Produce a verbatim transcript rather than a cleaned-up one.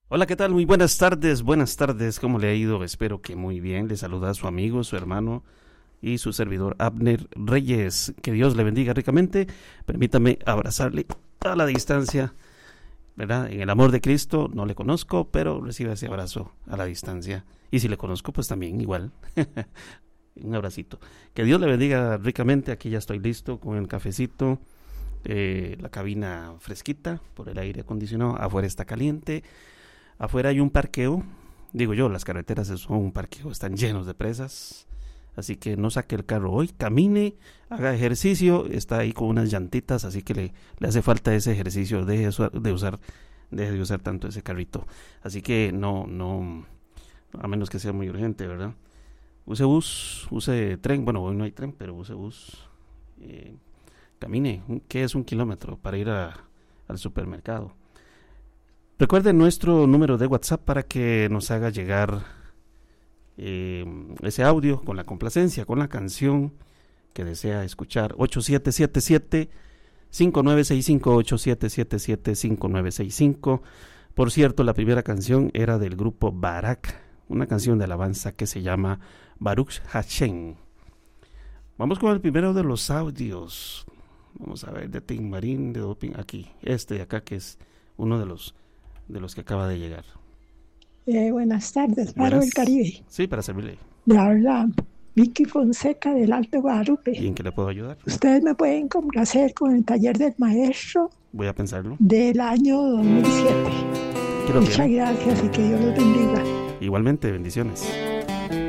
Hola, ¿qué tal? Muy buenas tardes, buenas tardes, ¿cómo le ha ido? Espero que muy bien. Le saluda a su amigo, su hermano y su servidor Abner Reyes. Que Dios le bendiga ricamente. Permítame abrazarle a la distancia, ¿verdad? En el amor de Cristo. No le conozco, pero reciba ese abrazo a la distancia. Y si le conozco, pues también igual. Un abracito. Que Dios le bendiga ricamente. Aquí ya estoy listo con el cafecito, eh, la cabina fresquita por el aire acondicionado. Afuera está caliente. Afuera hay un parqueo, digo yo, las carreteras son un parqueo, están llenos de presas, así que no saque el carro hoy, camine, haga ejercicio, está ahí con unas llantitas, así que le, le hace falta ese ejercicio, deje de usar, deje de usar tanto ese carrito, así que no, no, a menos que sea muy urgente, ¿verdad? Use bus, use tren, bueno, hoy no hay tren, pero use bus, eh, camine, ¿qué es un kilómetro para ir a, al supermercado? Recuerde nuestro número de WhatsApp para que nos haga llegar eh, ese audio con la complacencia, con la canción que desea escuchar. ocho siete siete siete, cinco nueve seis cinco, ocho siete siete siete, cinco nueve seis cinco. Por cierto, la primera canción era del grupo Barak, una canción de alabanza que se llama Baruch Hashem. Vamos con el primero de los audios. Vamos a ver, de Tim Marín, de Doping, aquí, este de acá que es uno de los de los que acaba de llegar. Eh, buenas tardes, Faro del Caribe. Sí, para servirle. Le habla Vicky Fonseca del Alto Guadalupe. ¿Y en qué le puedo ayudar? Ustedes me pueden complacer con el taller del maestro. Voy a pensarlo. Del año dos mil siete. Muchas tiene? gracias y que Dios los bendiga. Igualmente, bendiciones.